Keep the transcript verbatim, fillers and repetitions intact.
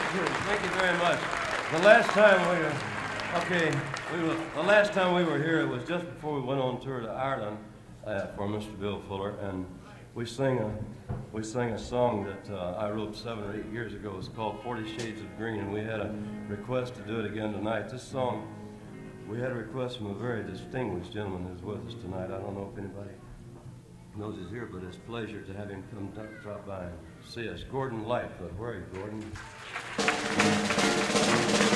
Thank you very much. The last time we were, okay, we were, the last time we were here, it was just before we went on tour to Ireland uh, for Mister Bill Fuller, and we sang a, we sang a song that uh, I wrote seven or eight years ago. It's called Forty Shades of Green, and we had a request to do it again tonight. This song, we had a request from a very distinguished gentleman who's with us tonight. I don't know if anybody knows he's here, but it's a pleasure to have him come drop by and see us. Gordon Lightfoot. Where are you, Gordon?